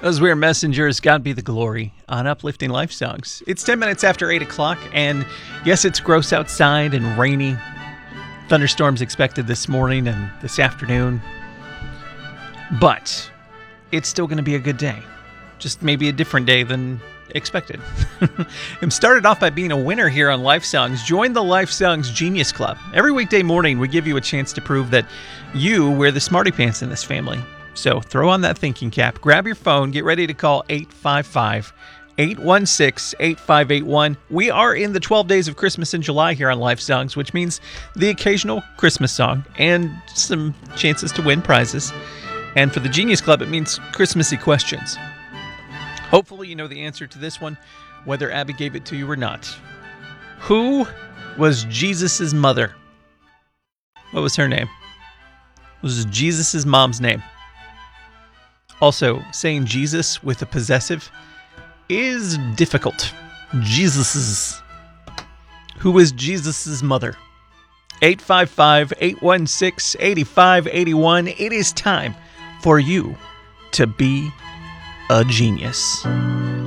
Those Weird Messengers, God be the glory, on Uplifting Life Songs. It's 10 minutes after 8 o'clock, and yes, it's gross outside and rainy. Thunderstorms expected this morning and this afternoon. But it's still going to be a good day. Just maybe a different day than expected. I'm started off by being a winner here on Life Songs. Join the Life Songs Genius Club. Every weekday morning, we give you a chance to prove that you wear the smarty pants in this family. So throw on that thinking cap, grab your phone, get ready to call 855-816-8581. We are in the 12 days of Christmas in July here on Life Songs, which means the occasional Christmas song and some chances to win prizes. And for the Genius Club, it means Christmassy questions. Hopefully you know the answer to this one, whether Abby gave it to you or not. Who was Jesus' mother? What was her name? What was Jesus' mom's name? Also, saying Jesus with a possessive is difficult. Jesus's. Who was Jesus' mother? 855-816-8581. It is time for you to be a genius.